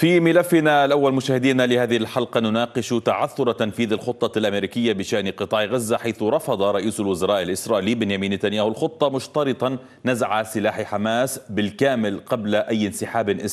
في ملفنا الأول مشاهدينا لهذه الحلقة نناقش تعثر تنفيذ الخطة الأمريكية بشأن قطاع غزة، حيث رفض رئيس الوزراء الإسرائيلي بنيامين نتنياهو الخطة، مشترطا نزع سلاح حماس بالكامل قبل أي انسحاب